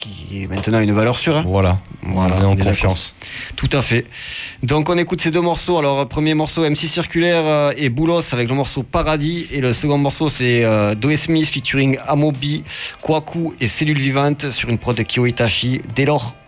qui est maintenant une valeur sûre. Hein. Voilà, on est en confiance. Tout à fait. Donc on écoute ces deux morceaux. Alors premier morceau MC Circulaire et Boulos avec le morceau Paradis, et le second morceau c'est Doe Smith featuring Amobi, Kwaku et Cellule Vivante sur une prod de Kyo Itachi. Dès lors.